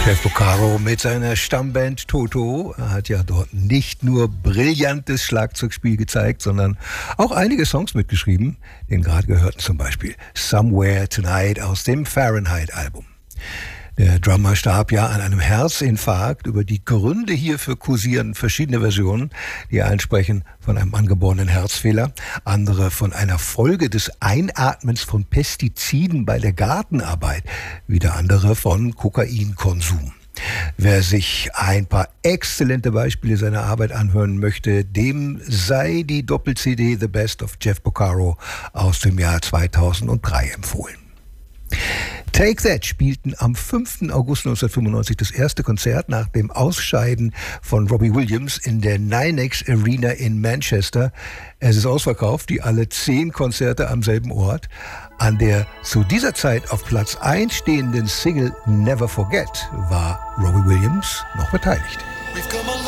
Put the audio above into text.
Jeff Porcaro mit seiner Stammband Toto hat ja dort nicht nur brillantes Schlagzeugspiel gezeigt, sondern auch einige Songs mitgeschrieben, den gerade gehörten zum Beispiel Somewhere Tonight aus dem Fahrenheit-Album. Der Drummer starb ja an einem Herzinfarkt. Über die Gründe hierfür kursieren verschiedene Versionen. Die einen sprechen von einem angeborenen Herzfehler, andere von einer Folge des Einatmens von Pestiziden bei der Gartenarbeit, wieder andere von Kokainkonsum. Wer sich ein paar exzellente Beispiele seiner Arbeit anhören möchte, dem sei die Doppel-CD The Best of Jeff Porcaro aus dem Jahr 2003 empfohlen. Take That spielten am 5. August 1995 das erste Konzert nach dem Ausscheiden von Robbie Williams in der Ninex Arena in Manchester. Es ist ausverkauft, die alle 10 Konzerte am selben Ort. An der zu dieser Zeit auf Platz 1 stehenden Single Never Forget war Robbie Williams noch beteiligt.